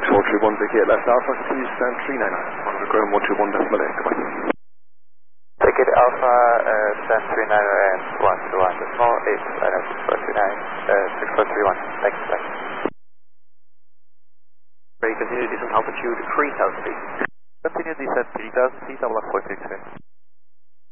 431 Vicky at left Alpha, please stand 399. On the ground 121 decimal 8, goodbye. Ticket Alpha, stand 39 and 121 decimal 8, I know 6431, thanks, bye. Ready, continue descent altitude 3000 feet. Continue descent 3000 feet, I'll lock 463.